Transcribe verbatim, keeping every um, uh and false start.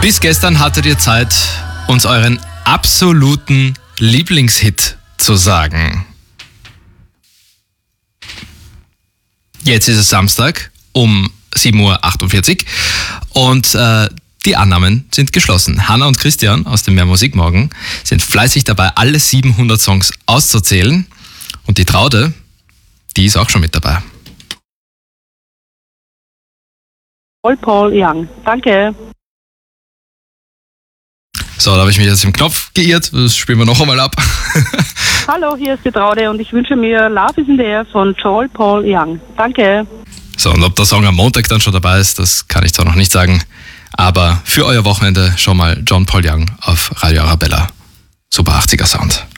Bis gestern hattet ihr Zeit, uns euren absoluten Lieblingshit zu sagen. Jetzt ist es Samstag um sieben Uhr achtundvierzig und äh, die Annahmen sind geschlossen. Hanna und Christian aus dem Mehr Musik Morgen sind fleißig dabei, alle siebenhundert Songs auszuzählen. Und die Traude, die ist auch schon mit dabei. Paul Paul Young, danke. So, da habe ich mich jetzt im Knopf geirrt. Das spielen wir noch einmal ab. Hallo, hier ist die Traude und ich wünsche mir Love is in the Air von Joel Paul Young. Danke. So, und ob der Song am Montag dann schon dabei ist, das kann ich zwar noch nicht sagen. Aber für euer Wochenende schon mal John Paul Young auf Radio Arabella. Super achtziger Sound.